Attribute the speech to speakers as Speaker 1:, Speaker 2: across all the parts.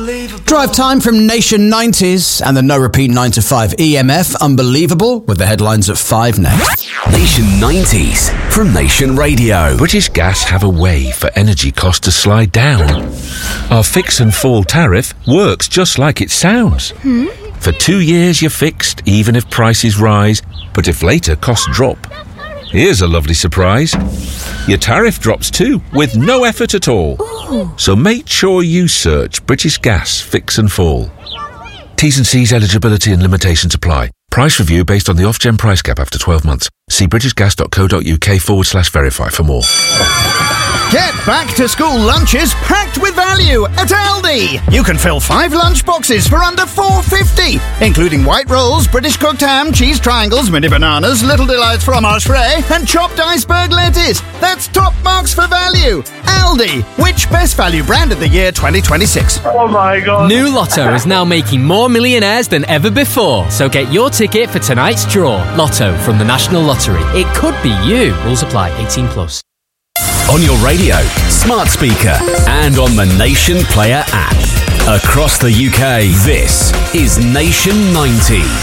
Speaker 1: Drive time from Nation 90s and the no repeat 9 to 5 EMF. Unbelievable, with the headlines at 5 next.
Speaker 2: Nation 90s from Nation Radio.
Speaker 3: British Gas have a way for energy costs to slide down. Our fix and fall tariff works just like it sounds. For 2 years you're fixed, even if prices rise, but if later costs drop. Here's a lovely surprise. Your tariff drops too, with no effort at all.
Speaker 4: Ooh.
Speaker 3: So make sure you search British Gas Fix and Fall. T's and C's, eligibility and limitations apply. Price review based on the off-gen price cap after 12 months. See britishgas.co.uk/verify for more.
Speaker 5: Get back to school lunches packed with value at Aldi. You can fill 5 lunch boxes for under $4.50, including white rolls, British cooked ham, cheese triangles, mini bananas, little delights fromage frais, and chopped iceberg lettuce. That's top marks for value. Aldi, which best value brand of the year 2026?
Speaker 6: Oh my God.
Speaker 7: New Lotto is now making more millionaires than ever before. So get your ticket for tonight's draw. Lotto from the National Lottery. It could be you. Rules apply. 18+.
Speaker 2: On your radio, smart speaker, and on the Nation Player app. Across the UK, this is Nation 90s.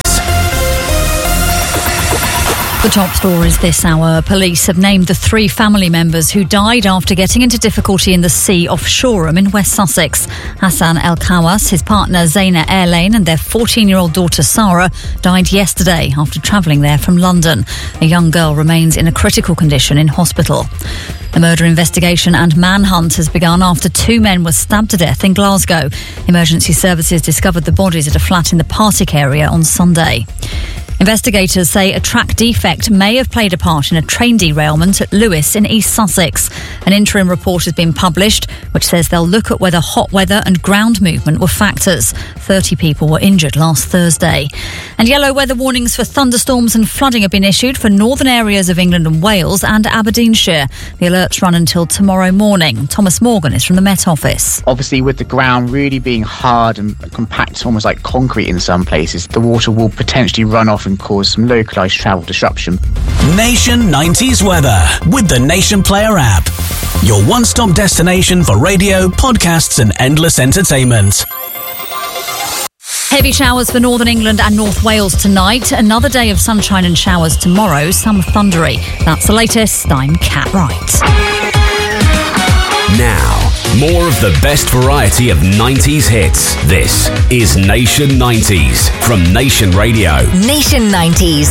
Speaker 4: The top stories this hour. Police have named the 3 family members who died after getting into difficulty in the sea off Shoreham in West Sussex. Hassan El Kawas, his partner Zaina Airlane and their 14-year-old daughter Sarah died yesterday after travelling there from London. A young girl remains in a critical condition in hospital. A murder investigation and manhunt has begun after 2 men were stabbed to death in Glasgow. Emergency services discovered the bodies at a flat in the Partick area on Sunday. Investigators say a track defect may have played a part in a train derailment at Lewes in East Sussex. An interim report has been published which says they'll look at whether hot weather and ground movement were factors. 30 people were injured last Thursday. And yellow weather warnings for thunderstorms and flooding have been issued for northern areas of England and Wales and Aberdeenshire. The alerts run until tomorrow morning. Thomas Morgan is from the Met Office.
Speaker 8: Obviously, with the ground really being hard and compact, almost like concrete in some places, the water will potentially run off and cause some localised travel disruption.
Speaker 2: Nation 90s weather with the Nation Player app. Your one-stop destination for radio, podcasts and endless entertainment.
Speaker 4: Heavy showers for northern England and North Wales tonight. Another day of sunshine and showers tomorrow, some thundery. That's the latest. I'm Kat Wright.
Speaker 2: Now, more of the best variety of 90s hits. This is Nation 90s from Nation Radio.
Speaker 9: Nation 90s.